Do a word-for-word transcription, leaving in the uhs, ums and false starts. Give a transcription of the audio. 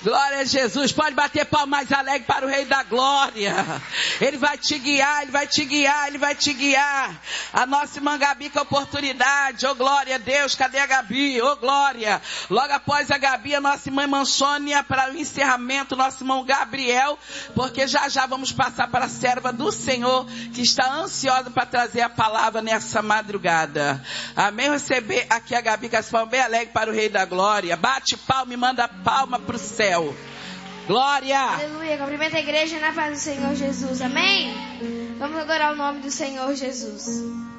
Glória a Jesus. Pode bater palmas mais alegre para o Rei da Glória. Ele vai te guiar, Ele vai te guiar, Ele vai te guiar. A nossa irmã Gabi com a oportunidade. Ô glória a Deus, cadê a Gabi? Ô glória. Logo após a Gabi, a nossa irmã Mansônia para o encerramento, nosso irmão Gabriel, porque já já vamos passar para a serva do Senhor, que está ansiosa para trazer a palavra nessa madrugada. Amém? Receber aqui a Gabi com as palmas bem alegre para o Rei da Glória. Bate palma e manda palma para o céu. Glória! Aleluia! Cumprimenta a igreja na paz do Senhor Jesus. Amém? Vamos adorar o nome do Senhor Jesus.